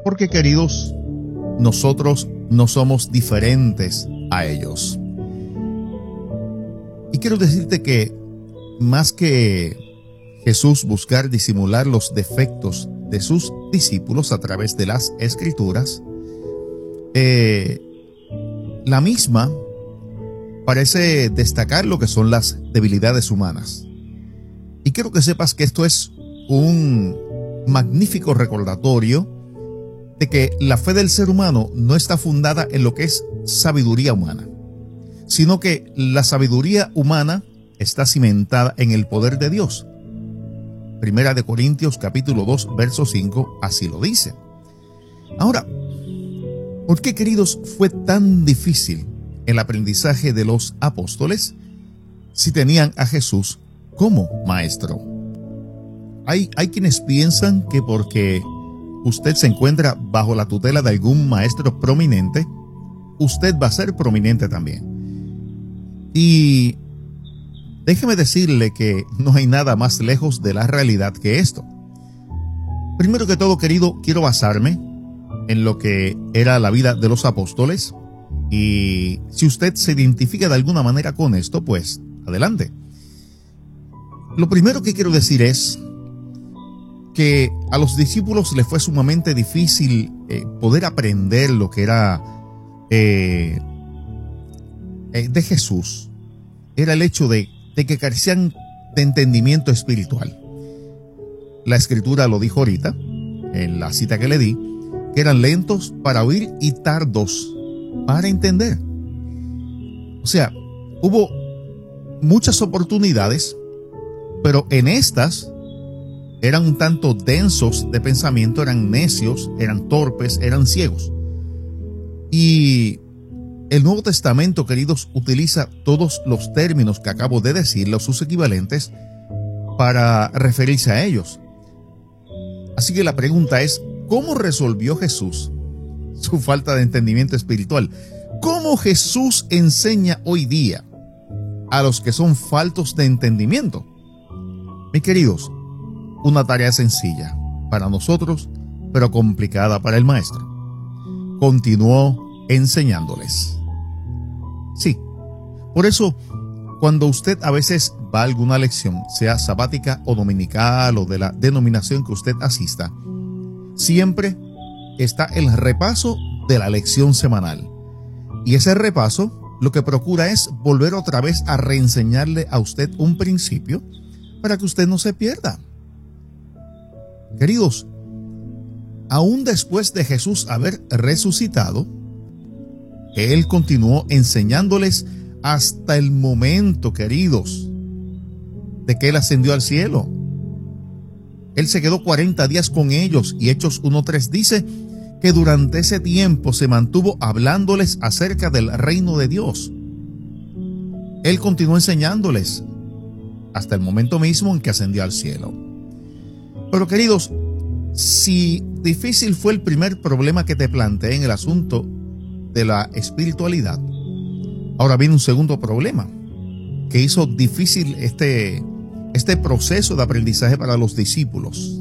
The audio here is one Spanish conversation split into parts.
Porque, queridos, nosotros no somos diferentes a ellos. Y quiero decirte que más que Jesús buscar disimular los defectos de sus discípulos a través de las Escrituras, la misma parece destacar lo que son las debilidades humanas. Y quiero que sepas que esto es un magnífico recordatorio de que la fe del ser humano no está fundada en lo que es sabiduría humana, sino que la sabiduría humana está cimentada en el poder de Dios. Primera de Corintios capítulo 2, verso 5, así lo dice. Ahora, ¿por qué, queridos, fue tan difícil el aprendizaje de los apóstoles si tenían a Jesús como maestro? Hay quienes piensan que porque usted se encuentra bajo la tutela de algún maestro prominente, usted va a ser prominente también. Y déjeme decirle que no hay nada más lejos de la realidad que esto. Primero que todo, querido, quiero basarme en lo que era la vida de los apóstoles. Y si usted se identifica de alguna manera con esto, pues adelante. Lo primero que quiero decir es que a los discípulos les fue sumamente difícil poder aprender lo que era de Jesús. Era el hecho de que carecían de entendimiento espiritual. La Escritura lo dijo ahorita, en la cita que le di, que eran lentos para oír y tardos para entender. O sea, hubo muchas oportunidades, pero en estas eran un tanto densos de pensamiento, eran necios, eran torpes, eran ciegos. Y el Nuevo Testamento, queridos, utiliza todos los términos que acabo de decir, sus equivalentes, para referirse a ellos. Así que la pregunta es, ¿cómo resolvió Jesús su falta de entendimiento espiritual? ¿Cómo Jesús enseña hoy día a los que son faltos de entendimiento? Mis queridos, una tarea sencilla para nosotros, pero complicada para el maestro. Continuó enseñándoles. Sí, por eso, cuando usted a veces va a alguna lección, sea sabática o dominical o de la denominación que usted asista, siempre está el repaso de la lección semanal. Y ese repaso lo que procura es volver otra vez a reenseñarle a usted un principio para que usted no se pierda. Queridos, aún después de Jesús haber resucitado, Él continuó enseñándoles hasta el momento, queridos, de que Él ascendió al cielo. Él se quedó 40 días con ellos y Hechos 1:3 dice que durante ese tiempo se mantuvo hablándoles acerca del reino de Dios. Él continuó enseñándoles hasta el momento mismo en que ascendió al cielo. Pero, queridos, si difícil fue el primer problema que te planteé en el asunto de la espiritualidad, ahora viene un segundo problema que hizo difícil este proceso de aprendizaje para los discípulos.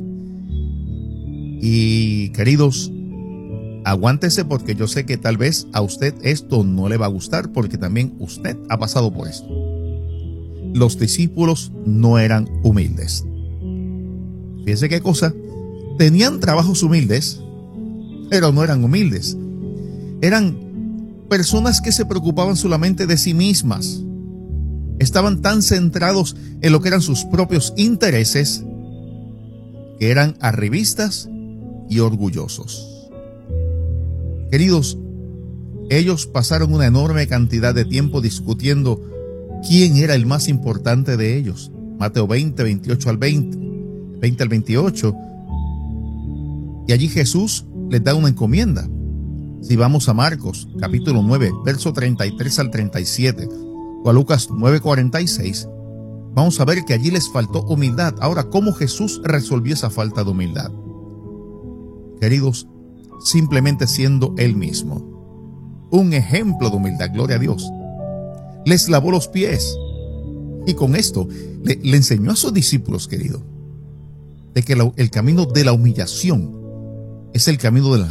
Y, queridos, aguántese porque yo sé que tal vez a usted esto no le va a gustar porque también usted ha pasado por esto. Los discípulos no eran humildes. Fíjense qué cosa. Tenían trabajos humildes, pero no eran humildes. Eran personas que se preocupaban solamente de sí mismas. Estaban tan centrados en lo que eran sus propios intereses que eran arribistas y orgullosos. Queridos, ellos pasaron una enorme cantidad de tiempo discutiendo quién era el más importante de ellos. Mateo 20, 28 al 20 al 28. Y allí Jesús les da una encomienda. Si vamos a Marcos, capítulo 9, verso 33 al 37, o a Lucas 9:46, vamos a ver que allí les faltó humildad. Ahora, ¿cómo Jesús resolvió esa falta de humildad? Queridos, simplemente siendo Él mismo un ejemplo de humildad, gloria a Dios. Les lavó los pies y con esto le enseñó a sus discípulos, querido, de que el camino de la humillación es el camino del